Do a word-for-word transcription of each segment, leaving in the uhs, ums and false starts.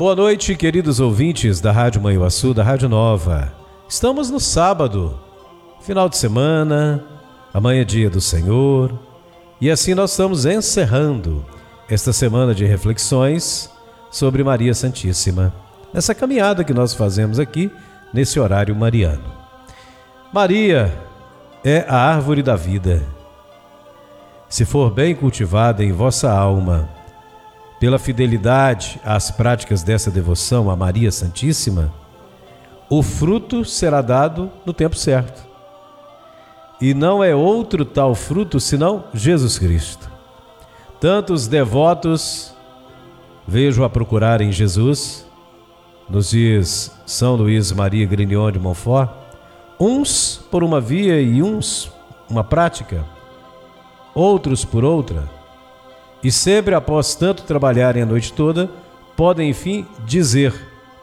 Boa noite, queridos ouvintes da Rádio Manhuaçu, da Rádio Nova. Estamos no sábado, final de semana, amanhã é dia do Senhor, e assim nós estamos encerrando esta semana de reflexões sobre Maria Santíssima, nessa caminhada que nós fazemos aqui nesse horário mariano. Maria é a árvore da vida. Se for bem cultivada em vossa alma, pela fidelidade às práticas dessa devoção a Maria Santíssima, o fruto será dado no tempo certo. E não é outro tal fruto senão Jesus Cristo. Tantos devotos vejo a procurar em Jesus, nos diz São Luís Maria Grignion de Montfort, uns por uma via e uns uma prática, outros por outra, e sempre após tanto trabalharem a noite toda, podem enfim dizer: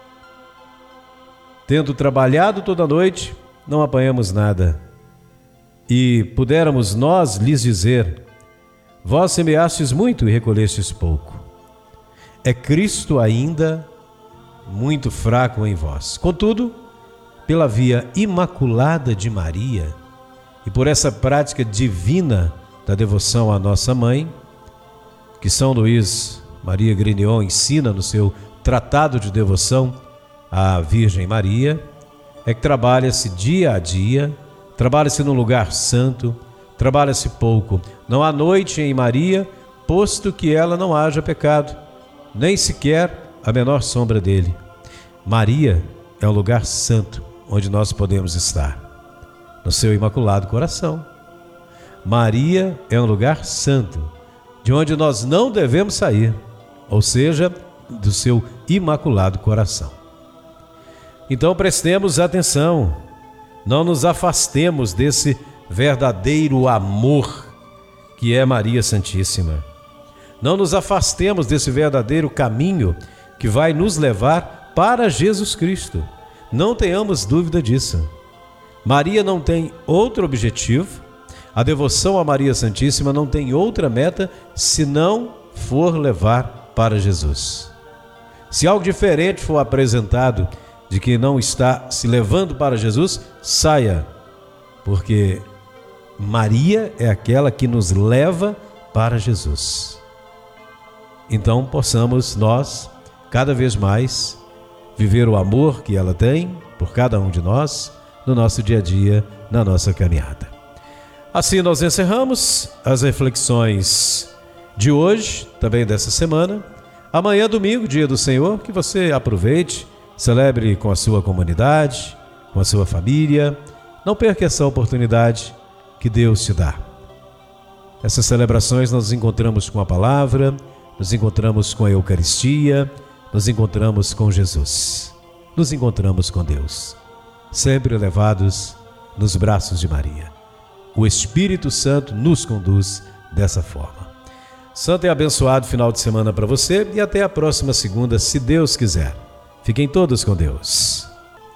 tendo trabalhado toda a noite, não apanhamos nada. E pudéramos nós lhes dizer: vós semeastes muito e recolhestes pouco. É Cristo ainda muito fraco em vós. Contudo, pela via imaculada de Maria e por essa prática divina da devoção à nossa mãe, que São Luís Maria Grignion ensina no seu Tratado de Devoção à Virgem Maria, é que trabalha-se dia a dia, trabalha-se num lugar santo, trabalha-se pouco. Não há noite em Maria, posto que ela não haja pecado, nem sequer a menor sombra dele. Maria é um lugar santo, onde nós podemos estar, no seu imaculado coração. Maria é um lugar santo, de onde nós não devemos sair, ou seja, do seu imaculado coração. Então prestemos atenção, não nos afastemos desse verdadeiro amor que é Maria Santíssima. Não nos afastemos desse verdadeiro caminho que vai nos levar para Jesus Cristo. Não tenhamos dúvida disso. Maria não tem outro objetivo. A devoção a Maria Santíssima não tem outra meta se não for levar para Jesus. Se algo diferente for apresentado de que não está se levando para Jesus, saia, porque Maria é aquela que nos leva para Jesus. Então possamos nós, cada vez mais, viver o amor que ela tem por cada um de nós, no nosso dia a dia, na nossa caminhada. Assim nós encerramos as reflexões de hoje, também dessa semana. Amanhã, domingo, dia do Senhor, que você aproveite, celebre com a sua comunidade, com a sua família. Não perca essa oportunidade que Deus te dá. Essas celebrações nós nos encontramos com a palavra, nos encontramos com a Eucaristia, nos encontramos com Jesus, nos encontramos com Deus, sempre levados nos braços de Maria. O Espírito Santo nos conduz dessa forma. Santo e abençoado final de semana para você e até a próxima segunda, se Deus quiser. Fiquem todos com Deus.